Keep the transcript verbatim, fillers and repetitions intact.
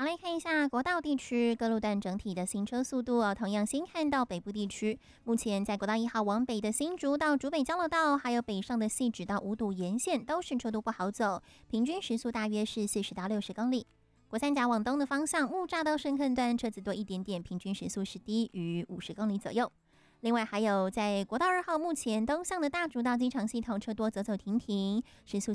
来看一下国道地区各路段整体的行车速度哦。同样先看到北部地区，目前在国道一号往北的新竹到竹北交流道，还有北上的汐止到五堵沿线都是车都不好走，平均时速大约是四十到六十公里。国三甲往东的方向，木栅到深坑段车子多一点点，平均时速是低于五十公里左右。另外还有在国道二号目前东向的大竹道机场系统车多走走停停，时速